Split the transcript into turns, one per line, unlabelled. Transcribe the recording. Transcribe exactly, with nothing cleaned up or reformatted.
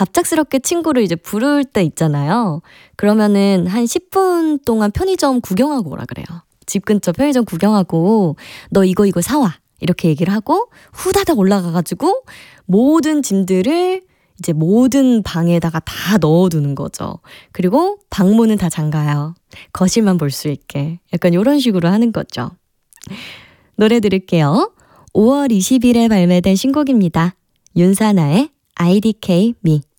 갑작스럽게 친구를 이제 부를 때 있잖아요. 그러면은 한 십 분 동안 편의점 구경하고 오라 그래요. 집 근처 편의점 구경하고 너 이거 이거 사와. 이렇게 얘기를 하고 후다닥 올라가가지고 모든 짐들을 이제 모든 방에다가 다 넣어두는 거죠. 그리고 방문은 다 잠가요. 거실만 볼 수 있게. 약간 이런 식으로 하는 거죠. 노래 들을게요. 오월 이십일에 발매된 신곡입니다. 윤사나의 아이디케이 Me.